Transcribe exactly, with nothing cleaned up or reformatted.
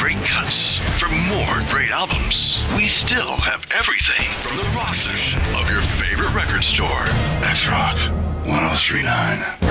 great cuts, for more great albums, we still have everything from the rock section of your favorite record store. That's Rock one oh three point nine.